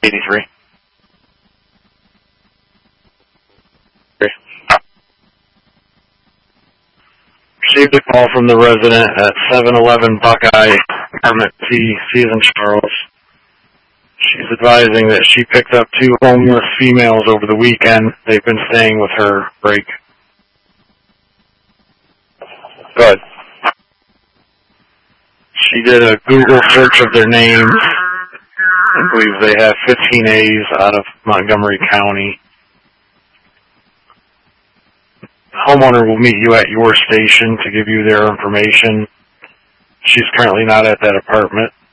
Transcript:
83. Received a call from the resident at 711 Buckeye, apartment C, in Charles. She's advising that she picked up 2 homeless females over the weekend. They've been staying with her break. Good. She did a Google search of their names. I believe they have 15 A's out of Montgomery County. The homeowner will meet you at your station to give you their information. She's currently not at that apartment.